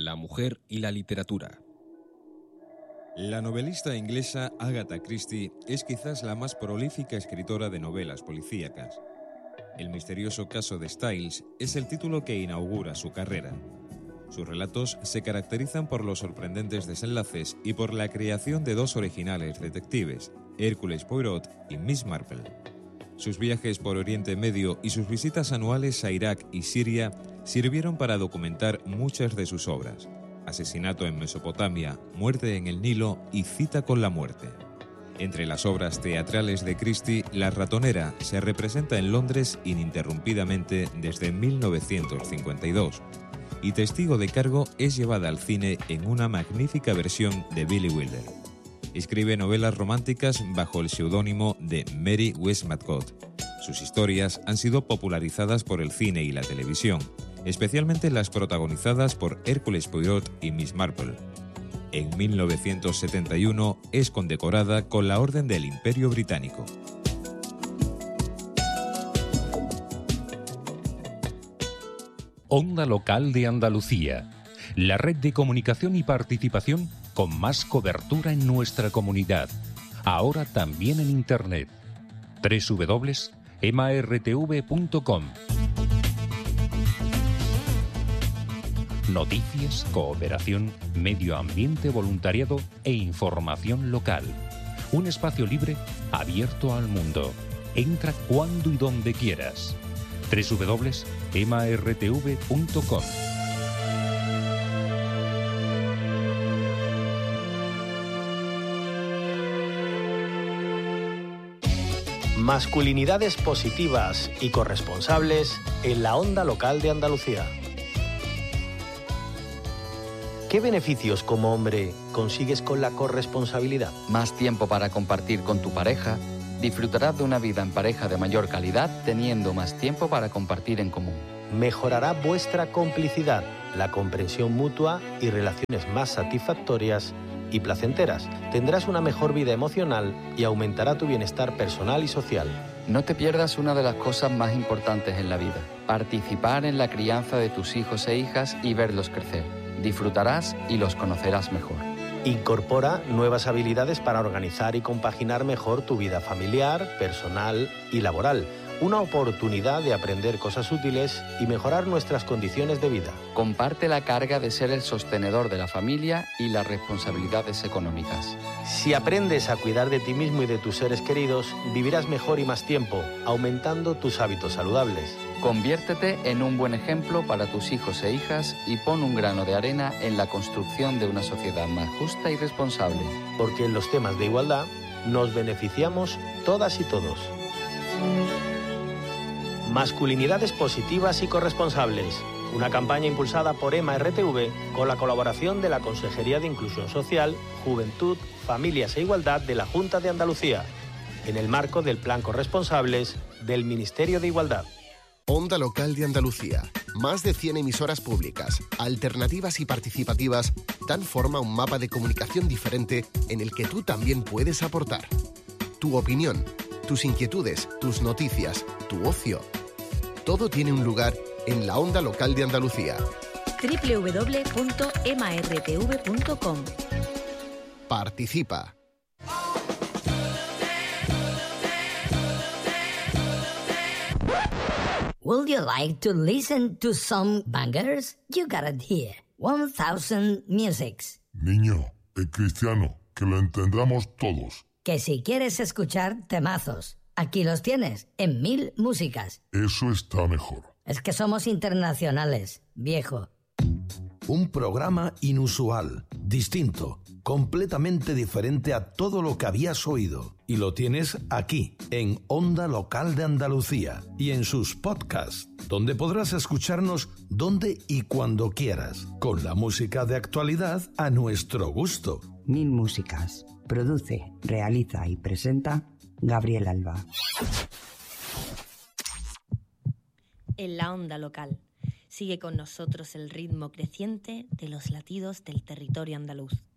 la mujer y la literatura. La novelista inglesa Agatha Christie es quizás la más prolífica escritora de novelas policíacas. El misterioso caso de Styles es el título que inaugura su carrera. Sus relatos se caracterizan por los sorprendentes desenlaces y por la creación de dos originales detectives, Hercule Poirot y Miss Marple. Sus viajes por Oriente Medio y sus visitas anuales a Irak y Siria sirvieron para documentar muchas de sus obras: Asesinato en Mesopotamia, Muerte en el Nilo y Cita con la muerte. Entre las obras teatrales de Christie, La ratonera se representa en Londres ininterrumpidamente desde 1952 y Testigo de cargo es llevada al cine en una magnífica versión de Billy Wilder. Escribe novelas románticas bajo el seudónimo de Mary Westmacott. Sus historias han sido popularizadas por el cine y la televisión, especialmente las protagonizadas por Hercule Poirot y Miss Marple. En 1971 es condecorada con la Orden del Imperio Británico. Onda Local de Andalucía, la red de comunicación y participación con más cobertura en nuestra comunidad, ahora también en Internet. www.emartv.com. Noticias, cooperación, medio ambiente, voluntariado e información local. Un espacio libre abierto al mundo. Entra cuando y donde quieras. www.emartv.com. Masculinidades positivas y corresponsables en la Onda Local de Andalucía. ¿Qué beneficios como hombre consigues con la corresponsabilidad? Más tiempo para compartir con tu pareja. Disfrutarás de una vida en pareja de mayor calidad teniendo más tiempo para compartir en común. Mejorará vuestra complicidad, la comprensión mutua y relaciones más satisfactorias y placenteras. Tendrás una mejor vida emocional y aumentará tu bienestar personal y social. No te pierdas una de las cosas más importantes en la vida: participar en la crianza de tus hijos e hijas y verlos crecer. Disfrutarás y los conocerás mejor. Incorpora nuevas habilidades para organizar y compaginar mejor tu vida familiar, personal y laboral. Una oportunidad de aprender cosas útiles y mejorar nuestras condiciones de vida. Comparte la carga de ser el sostenedor de la familia y las responsabilidades económicas. Si aprendes a cuidar de ti mismo y de tus seres queridos, vivirás mejor y más tiempo, aumentando tus hábitos saludables. Conviértete en un buen ejemplo para tus hijos e hijas y pon un grano de arena en la construcción de una sociedad más justa y responsable. Porque en los temas de igualdad nos beneficiamos todas y todos. Masculinidades positivas y corresponsables. Una campaña impulsada por EMA-RTV con la colaboración de la Consejería de Inclusión Social, Juventud, Familias e Igualdad de la Junta de Andalucía, en el marco del Plan Corresponsables del Ministerio de Igualdad. Onda Local de Andalucía. Más de 100 emisoras públicas, alternativas y participativas dan forma a un mapa de comunicación diferente en el que tú también puedes aportar. Tu opinión, tus inquietudes, tus noticias, tu ocio. Todo tiene un lugar en la Onda Local de Andalucía. www.emartv.com. Participa. Would you like to listen to some bangers? You got it here. 1000 Musics. Niño, el cristiano, que lo entendamos todos. Que si quieres escuchar temazos, aquí los tienes, en 1000 músicas. Eso está mejor. Es que somos internacionales, viejo. Un programa inusual, distinto, completamente diferente a todo lo que habías oído. Y lo tienes aquí, en Onda Local de Andalucía y en sus podcasts, donde podrás escucharnos donde y cuando quieras, con la música de actualidad a nuestro gusto. 1000 músicas. Produce, realiza y presenta Gabriel Alba. En la Onda Local. Sigue con nosotros el ritmo creciente de los latidos del territorio andaluz.